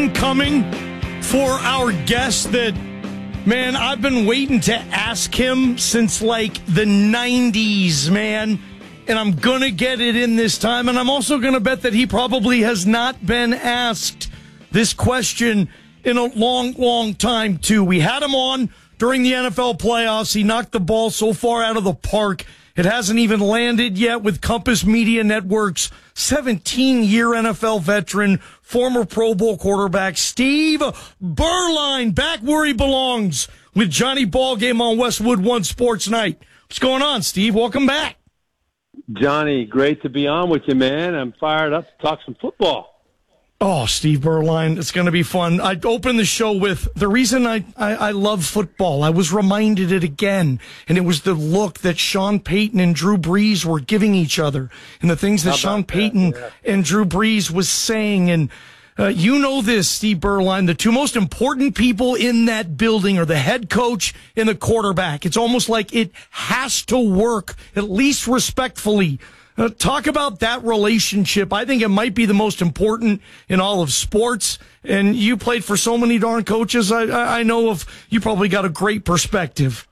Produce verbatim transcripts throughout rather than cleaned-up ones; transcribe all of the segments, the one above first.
Coming for our guest that, man, I've been waiting to ask him since like the nineties, man. And I'm going to get it in this time. And I'm also going to bet that he probably has not been asked this question in a long, long time, too. We had him on during the N F L playoffs. He knocked the ball so far out of the park. It hasn't even landed yet with Compass Media Network's seventeen-year N F L veteran, former Pro Bowl quarterback, Steve Beuerlein, back where he belongs with Johnny Ballgame on Westwood One Sports Night. What's going on, Steve? Welcome back. Johnny, great to be on with you, man. I'm fired up to talk some football. Oh, Steve Beuerlein, it's going to be fun. I opened the show with the reason I, I, I love football. I was reminded it again, and it was the look that Sean Payton and Drew Brees were giving each other, and the things that Sean Payton yeah. and Drew Brees was saying. And uh, you know this, Steve Beuerlein, the two most important people in that building are the head coach and the quarterback. It's almost like it has to work, at least respectfully. Uh, talk about that relationship. I think it might be the most important in all of sports. And you played for so many darn coaches. I, I know of you probably got a great perspective.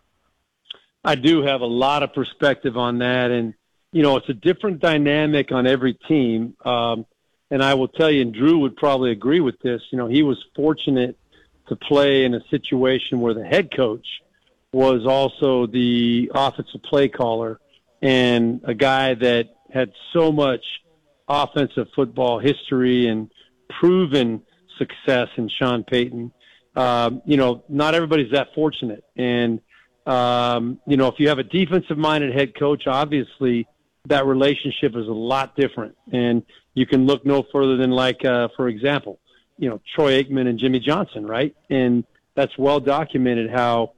I do have a lot of perspective on that. And, you know, it's a different dynamic on every team. Um, and I will tell you, and Drew would probably agree with this, you know, he was fortunate to play in a situation where the head coach was also the offensive play caller and a guy that had so much offensive football history and proven success in Sean Payton. Um, you know, not everybody's that fortunate. And, um, you know, if you have a defensive-minded head coach, obviously that relationship is a lot different. And you can look no further than, like, uh, for example, you know, Troy Aikman and Jimmy Johnson, right? And that's well documented how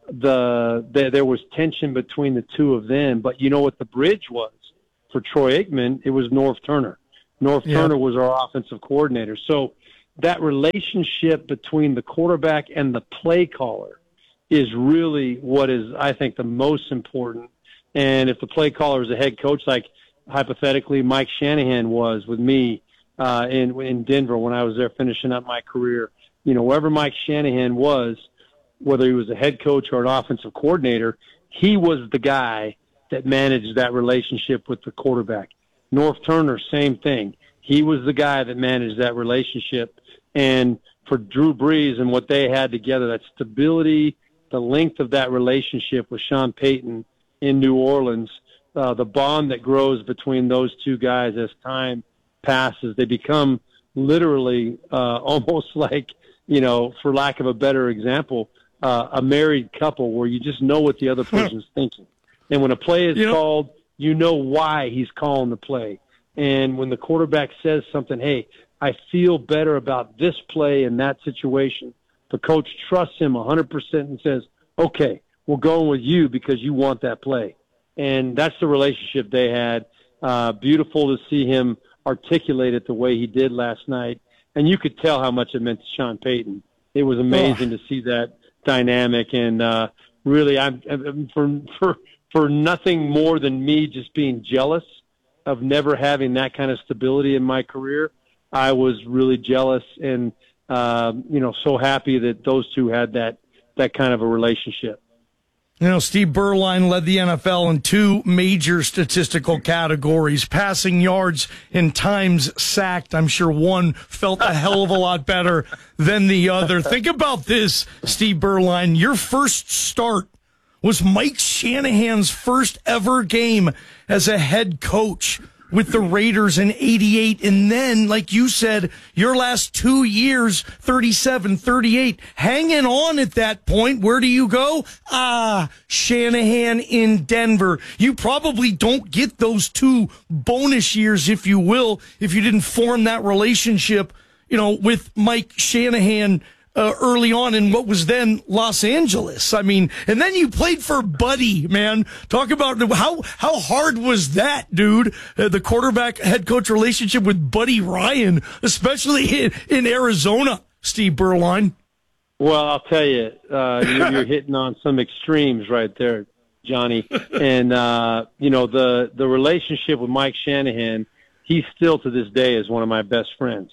The, the there was tension between the two of them, but you know what the bridge was for Troy Aikman? It was Norv Turner. Norv yeah. Turner was our offensive coordinator. So that relationship between the quarterback and the play caller is really what is, I think, the most important. And if the play caller is a head coach, like hypothetically Mike Shanahan was with me uh, in in Denver when I was there finishing up my career, you know, wherever Mike Shanahan was, whether he was a head coach or an offensive coordinator, he was the guy that managed that relationship with the quarterback. Norv Turner, same thing. He was the guy that managed that relationship. And for Drew Brees and what they had together, that stability, the length of that relationship with Sean Payton in New Orleans, uh, the bond that grows between those two guys as time passes, they become literally uh, almost like, you know, for lack of a better example, Uh, a married couple where you just know what the other person's thinking. And when a play is you know, called, you know why he's calling the play. And when the quarterback says something, hey, I feel better about this play in that situation, the coach trusts him one hundred percent and says, okay, we're going with you because you want that play. And that's the relationship they had. Uh, beautiful to see him articulate it the way he did last night. And you could tell how much it meant to Sean Payton. It was amazing oh. to see that dynamic, and uh, really, I'm, I'm for for for nothing more than me just being jealous of never having that kind of stability in my career. I was really jealous, and uh, you know, so happy that those two had that that kind of a relationship. You know, Steve Beuerlein led the N F L in two major statistical categories, passing yards and times sacked. I'm sure one felt a hell of a lot better than the other. Think about this, Steve Beuerlein. Your first start was Mike Shanahan's first ever game as a head coach with the Raiders in eighty-eight. And then, like you said, your last two years, thirty-seven, thirty-eight, hanging on at that point. Where do you go? Ah, Shanahan in Denver. You probably don't get those two bonus years, if you will, if you didn't form that relationship, you know, with Mike Shanahan Uh, early on in what was then Los Angeles. I mean, and then you played for Buddy, man. Talk about how how hard was that, dude? Uh, the quarterback head coach relationship with Buddy Ryan, especially in, in Arizona, Steve Beuerlein. Well, I'll tell you, uh, you're, you're hitting on some extremes right there, Johnny. And, uh, you know, the, the relationship with Mike Shanahan, he still to this day is one of my best friends.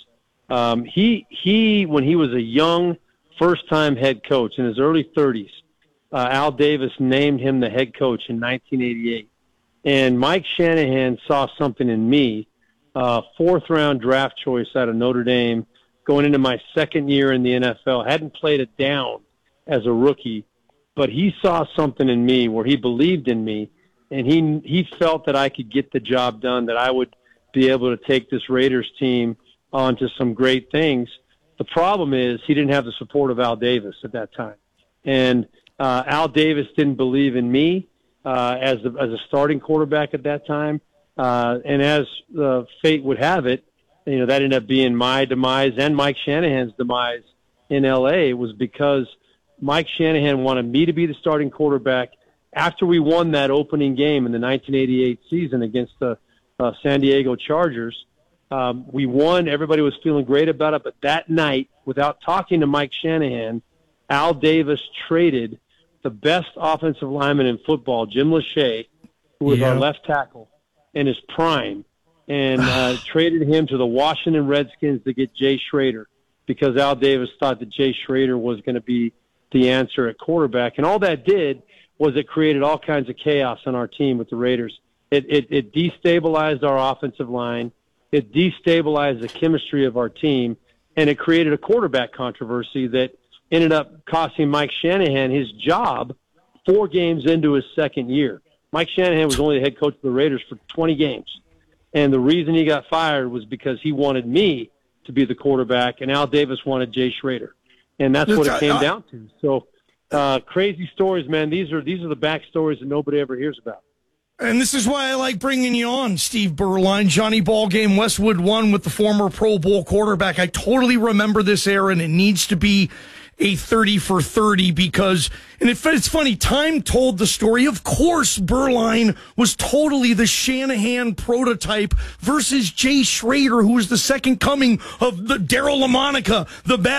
Um, he he when he was a young first-time head coach in his early thirties, uh, Al Davis named him the head coach in nineteen eighty-eight. And Mike Shanahan saw something in me, uh, fourth-round draft choice out of Notre Dame, going into my second year in the N F L. Hadn't played it down as a rookie, but he saw something in me where he believed in me, and he he felt that I could get the job done, that I would be able to take this Raiders team on to some great things. The problem is he didn't have the support of Al Davis at that time. And uh, Al Davis didn't believe in me uh, as, a, as a starting quarterback at that time. Uh, and as uh, fate would have it, you know, that ended up being my demise and Mike Shanahan's demise in L A. It was because Mike Shanahan wanted me to be the starting quarterback after we won that opening game in the nineteen eighty-eight season against the uh, San Diego Chargers. Um, we won. Everybody was feeling great about it. But that night, without talking to Mike Shanahan, Al Davis traded the best offensive lineman in football, Jim Lachey, who was yeah. our left tackle in his prime, and uh, traded him to the Washington Redskins to get Jay Schroeder because Al Davis thought that Jay Schroeder was going to be the answer at quarterback. And all that did was it created all kinds of chaos on our team with the Raiders. It, it, it destabilized our offensive line. It destabilized the chemistry of our team, and it created a quarterback controversy that ended up costing Mike Shanahan his job four games into his second year. Mike Shanahan was only the head coach of the Raiders for twenty games, and the reason he got fired was because he wanted me to be the quarterback, and Al Davis wanted Jay Schroeder, and that's what it came down to. So, uh, crazy stories, man. These are these are the backstories that nobody ever hears about. And this is why I like bringing you on, Steve Beuerlein. Johnny Ballgame, Westwood won with the former Pro Bowl quarterback. I totally remember this era, and it needs to be a thirty for thirty because, and it, it's funny, time told the story. Of course, Beuerlein was totally the Shanahan prototype versus Jay Schroeder, who was the second coming of the Daryle Lamonica, the bad